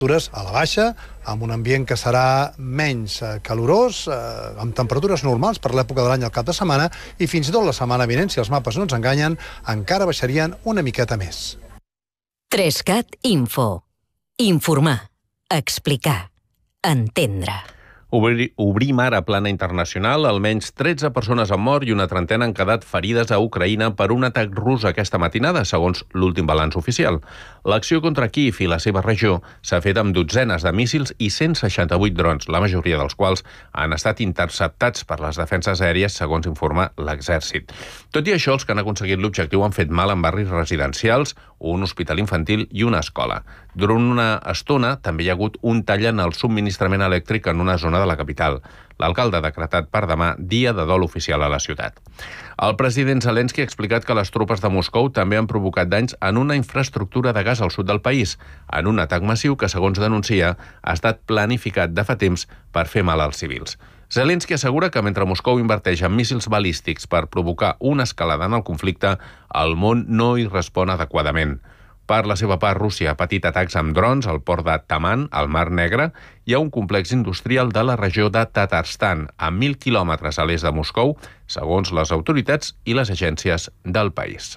a la baixa, amb un ambient que serà menys calorós, amb temperatures normals per l'època de l'any al cap de setmana, i fins i tot la setmana vinent, si els mapes no ens enganyen, encara baixarien una miqueta més. 3CAT Info. Informar, explicar, entendre. Obrim ara plana internacional. Almenys 13 persones han mort i una trentena han quedat ferides a Ucraïna per un atac rus aquesta matinada, segons l'últim balanç oficial. L'acció contra Kíev i la seva regió s'ha fet amb dotzenes de míssils i 168 drons, la majoria dels quals han estat interceptats per les defenses aèries, segons informa l'exèrcit. Tot i això, els que han aconseguit l'objectiu han fet mal en barris residencials, un hospital infantil i una escola. Durant una estona també hi ha hagut un tall en el subministrament elèctric en una zona de la capital. L'alcalde ha decretat per demà dia de dol oficial a la ciutat. El president Zelensky ha explicat que les tropes de Moscou també han provocat danys en una infraestructura de gas al sud del país, en un atac massiu que, segons denuncia, ha estat planificat de fa temps per fer mal als civils. Zelensky assegura que mentre Moscou inverteix en míssils balístics per provocar una escalada en el conflicte, el món no hi respon adequadament. Per la seva part, Rússia ha patit atacs amb drons al port de Taman, al Mar Negre. Hi ha un complex industrial de la regió de Tatarstan, a 1.000 quilòmetres a l'est de Moscou, segons les autoritats i les agències del país.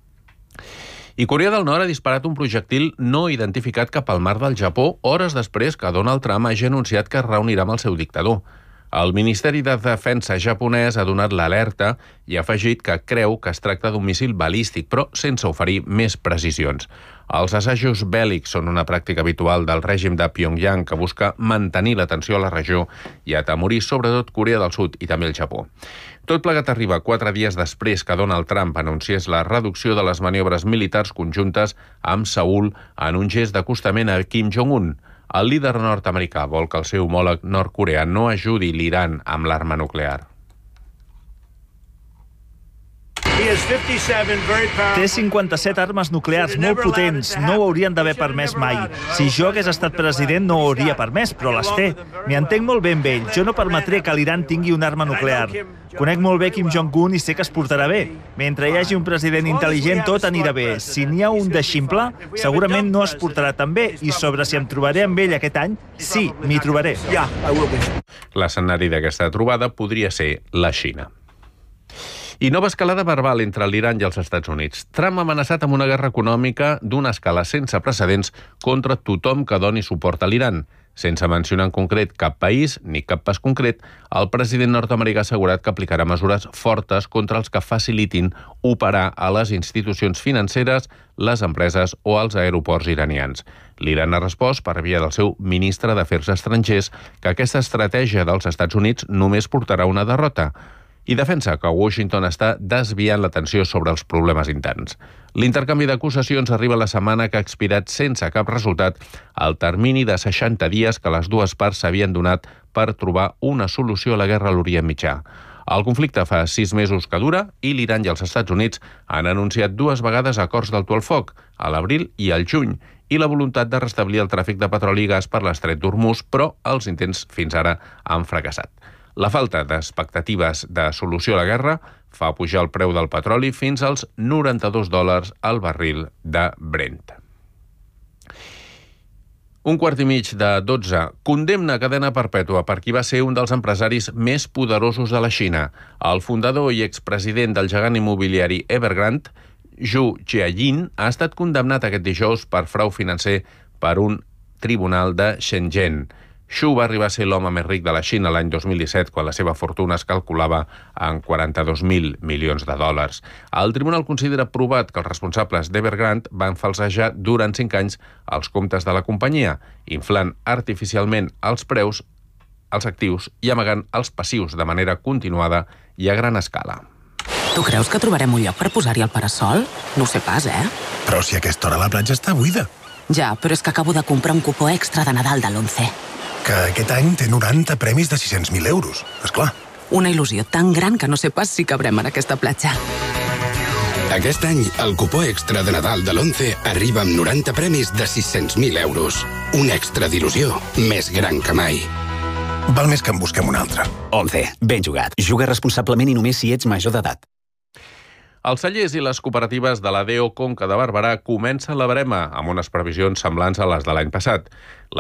I Corea del Nord ha disparat un projectil no identificat cap al mar del Japó hores després que Donald Trump hagi anunciat que es reunirà amb el seu dictador. El Ministeri de Defensa japonès ha donat l'alerta i ha afegit que creu que es tracta d'un míssil balístic, però sense oferir més precisions. Els assajos bèl·lics són una pràctica habitual del règim de Pyongyang, que busca mantenir l'atenció a la regió i atemorir sobretot Corea del Sud i també el Japó. Tot plegat arriba 4 dies després que Donald Trump anunciés la reducció de les maniobres militars conjuntes amb Seül en un gest d'acostament a Kim Jong-un. El líder nord-americà vol que el seu homòleg nord-coreà no ajudi l'Iran amb l'arma nuclear. Té 57 armes nuclears molt potents, no ho haurien d'haver permès mai. Si jo hagués estat president no ho hauria permès, però les té. M'hi entenc molt bé amb ell, jo no permetré que l'Iran tingui una arma nuclear. Conec molt bé Kim Jong-un i sé que es portarà bé. Mentre hi hagi un president intel·ligent tot anirà bé. Si n'hi ha un de ximple, segurament no es portarà tan bé. I sobre si em trobaré amb ell aquest any, sí, m'hi trobaré. L'escenari d'aquesta trobada podria ser la Xina. I nova escalada verbal entre l'Iran i els Estats Units. Trump ha amenaçat amb una guerra econòmica d'una escala sense precedents contra tothom que doni suport a l'Iran. Sense mencionar en concret cap país ni cap pas concret, el president nord-americà ha assegurat que aplicarà mesures fortes contra els que facilitin operar a les institucions financeres, les empreses o els aeroports iranians. L'Iran ha respost per via del seu ministre d'Afers Estrangers que aquesta estratègia dels Estats Units només portarà una derrota, i defensa que Washington està desviant l'atenció sobre els problemes interns. L'intercanvi d'acusacions arriba la setmana que ha expirat sense cap resultat el termini de 60 dies que les dues parts s'havien donat per trobar una solució a la guerra a l'Orient Mitjà. El conflicte fa 6 mesos que dura i l'Iran i els Estats Units han anunciat 2 vegades acords d'alto al foc, a l'abril i al juny, i la voluntat de restablir el tràfic de petroli i gas per l'estret d'Hormuz, però els intents fins ara han fracassat. La falta d'expectatives de solució a la guerra fa pujar el preu del petroli fins als $92 al barril de Brent. 11:45. Condemna a cadena perpètua per qui va ser un dels empresaris més poderosos de la Xina. El fundador i expresident del gegant immobiliari Evergrande, Zhu Jiayin, ha estat condemnat aquest dijous per frau financer per un tribunal de Shenzhen. Xu va arribar a ser l'home més ric de la Xina l'any 2017, quan la seva fortuna es calculava en $42.000 milions. El tribunal considera provat que els responsables d'Evergrande van falsejar durant 5 anys els comptes de la companyia, inflant artificialment els preus, els actius i amagant els passius de manera continuada i a gran escala. Tu creus que trobarem un lloc per posar-hi el parasol? No ho sé pas, Però si a aquesta hora la platja està buida. Ja, però és que acabo de comprar un cupó extra de Nadal de l'11. Que aquest any té 90 premis de 600.000 euros, esclar. Una il·lusió tan gran que no sé pas si cabrem en aquesta platja. Aquest any, el cupó extra de Nadal de l'11 arriba amb 90 premis de 600.000 euros. Un extra d'il·lusió més gran que mai. Val més que en busquem un altre. 11. Ben jugat. Juga responsablement i només si ets major d'edat. Els cellers i les cooperatives de la DEO Conca de Barberà comencen la verema, amb unes previsions semblants a les de l'any passat.